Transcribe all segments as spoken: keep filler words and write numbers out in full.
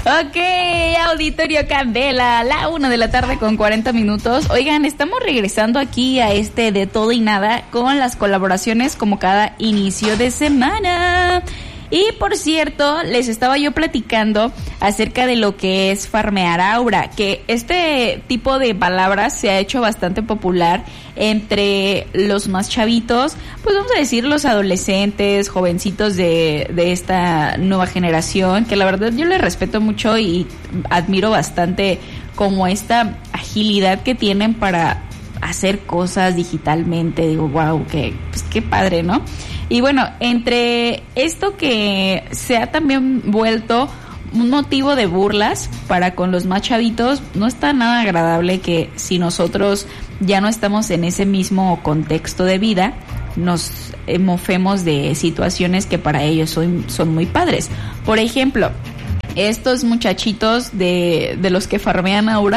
Ok, Auditorio Candela, la una de la tarde con cuarenta minutos. Oigan, estamos regresando aquí a este de todo y nada con las colaboraciones como cada inicio de semana. Y por cierto, les estaba yo platicando acerca de lo que es farmear aura, que este tipo de palabras se ha hecho bastante popular entre los más chavitos, pues vamos a decir los adolescentes, jovencitos de, de esta nueva generación, que la verdad yo les respeto mucho y admiro bastante como esta agilidad que tienen para hacer cosas digitalmente. Digo, wow, que, pues qué padre, ¿no? Y bueno, entre esto que se ha también vuelto un motivo de burlas para con los más chavitos, no está nada agradable que si nosotros ya no estamos en ese mismo contexto de vida, nos mofemos de situaciones que para ellos son, son muy padres. Por ejemplo, estos muchachitos de, de los que farmean aura,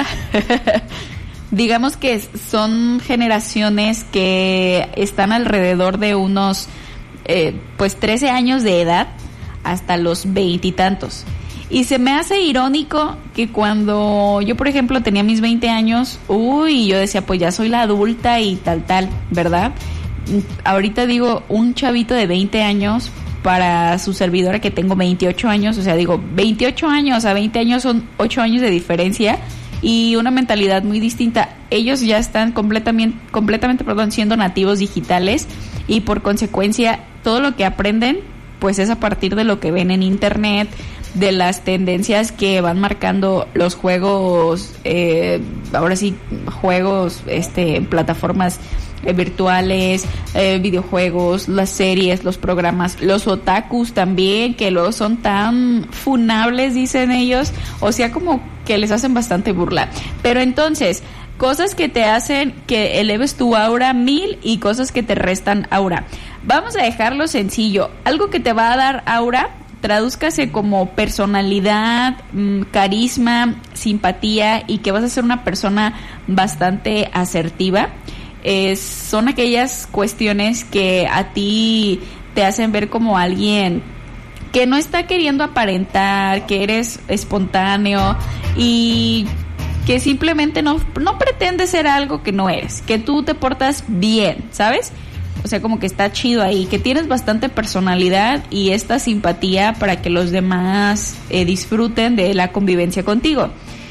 digamos que son generaciones que están alrededor de unos eh, pues trece años de edad hasta los veintitantos. Y se me hace irónico que cuando yo, por ejemplo, tenía mis veinte años, uy, yo decía, pues ya soy la adulta y tal, tal, ¿verdad? Ahorita digo, un chavito de veinte años para su servidora que tengo veintiocho años, o sea, digo, veintiocho años a veinte años son ocho años de diferencia y una mentalidad muy distinta. Ellos ya están completamente, completamente, perdón, siendo nativos digitales y por consecuencia todo lo que aprenden pues es a partir de lo que ven en internet, de las tendencias que van marcando los juegos, eh, ahora sí, juegos, este, plataformas eh, virtuales, eh, videojuegos, las series, los programas, los otakus también, que luego son tan funables, dicen ellos, o sea, como que les hacen bastante burla. Pero entonces, cosas que te hacen que eleves tu aura mil y cosas que te restan aura. Vamos a dejarlo sencillo. Algo que te va a dar aura, tradúzcase como personalidad, mmm, carisma, simpatía y que vas a ser una persona bastante asertiva. Es, son aquellas cuestiones que a ti te hacen ver como alguien que no está queriendo aparentar, que eres espontáneo y que simplemente no, no pretendes ser algo que no eres, que tú te portas bien, ¿sabes? O sea, como que está chido ahí, que tienes bastante personalidad y esta simpatía para que los demás eh, disfruten de la convivencia contigo.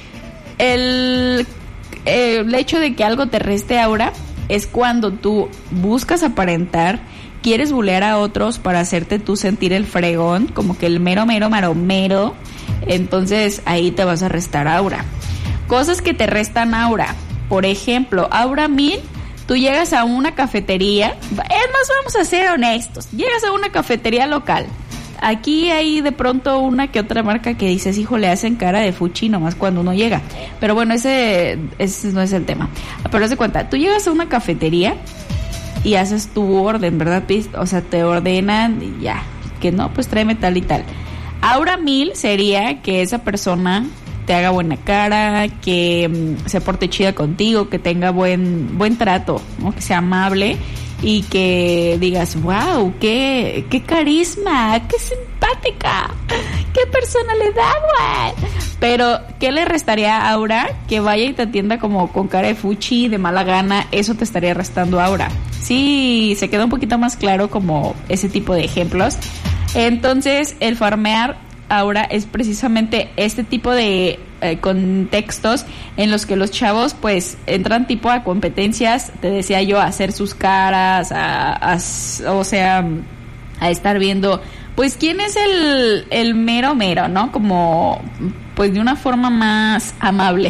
El, el hecho de que algo te reste aura es cuando tú buscas aparentar, quieres bulear a otros para hacerte tú sentir el fregón, como que el mero, mero, maromero, entonces ahí te vas a restar aura. Cosas que te restan aura, por ejemplo, aura mil. Tú llegas a una cafetería, es más, vamos a ser honestos, llegas a una cafetería local, aquí hay de pronto una que otra marca que dices, hijo, le hacen cara de fuchi nomás cuando uno llega, pero bueno, ese, ese no es el tema, pero haz de cuenta, tú llegas a una cafetería y haces tu orden, ¿verdad? O sea, te ordenan y ya, que no, pues tráeme tal y tal. Aura mil sería que esa persona te haga buena cara, que um, se porte chida contigo, que tenga buen buen trato, ¿no? Que sea amable y que digas, wow, qué, qué carisma, qué simpática, qué personalidad, güey. Pero, ¿qué le restaría a aura? Que vaya y te atienda como con cara de fuchi, de mala gana, eso te estaría restando aura. Sí, se queda un poquito más claro como ese tipo de ejemplos. Entonces, el farmear ahora es precisamente este tipo de eh, contextos en los que los chavos pues entran tipo a competencias, te decía yo, a hacer sus caras, a, a, o sea, a estar viendo pues quién es el, el mero mero, ¿no? Como pues de una forma más amable.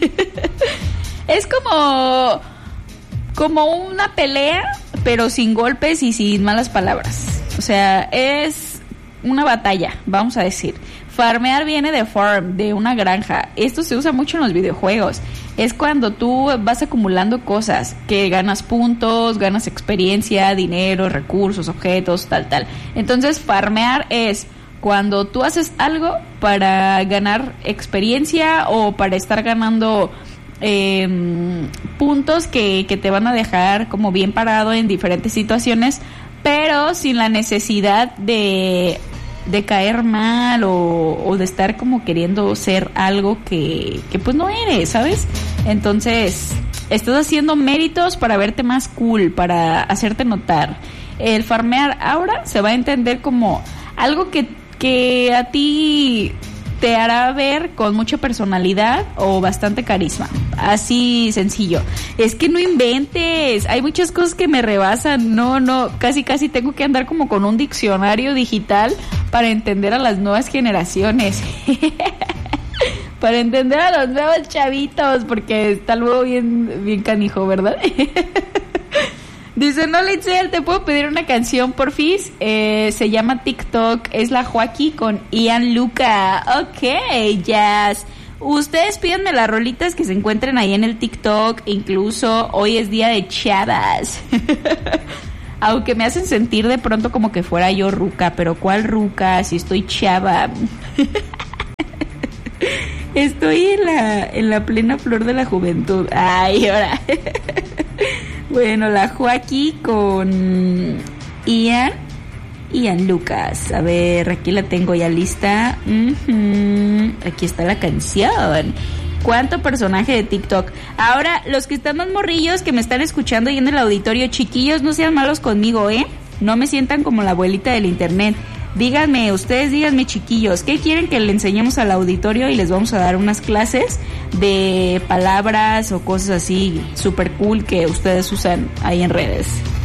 Es como como una pelea, pero sin golpes y sin malas palabras. O sea, es una batalla, vamos a decir. Farmear viene de farm, de una granja. Esto se usa mucho en los videojuegos. Es cuando tú vas acumulando cosas, que ganas puntos, ganas experiencia, dinero, recursos, objetos, tal, tal. Entonces, farmear es cuando tú haces algo para ganar experiencia o para estar ganando eh, puntos que, que te van a dejar como bien parado en diferentes situaciones, pero sin la necesidad de de caer mal o, o de estar como queriendo ser algo que, que pues no eres, ¿sabes? Entonces, estás haciendo méritos para verte más cool, para hacerte notar. El farmear ahora se va a entender como algo que, que a ti te hará ver con mucha personalidad o bastante carisma. Así sencillo. Es que no inventes. Hay muchas cosas que me rebasan. No, no. Casi, casi tengo que andar como con un diccionario digital para entender a las nuevas generaciones. Para entender a los nuevos chavitos. Porque está luego bien, bien canijo, ¿verdad? Dice, no, Litzel, ¿te puedo pedir una canción, porfis? Eh, se llama TikTok, es la Joaquí con Ian Luca. Ok, jazz. Ustedes pídanme las rolitas que se encuentren ahí en el TikTok, incluso hoy es día de chavas. Aunque me hacen sentir de pronto como que fuera yo ruca, pero ¿cuál ruca? Si estoy chava. Estoy en la, en la plena flor de la juventud. Ay, ahora. Bueno, la Joaquí con Ian, Ian Lucas. A ver, aquí la tengo ya lista. Uh-huh. Aquí está la canción. ¿Cuánto personaje de TikTok? Ahora, los que están más morrillos que me están escuchando ahí en el auditorio, chiquillos, no sean malos conmigo, ¿eh? No me sientan como la abuelita del internet. Díganme, ustedes díganme, chiquillos, ¿qué quieren que le enseñemos al auditorio? Y les vamos a dar unas clases de palabras o cosas así super cool que ustedes usan ahí en redes.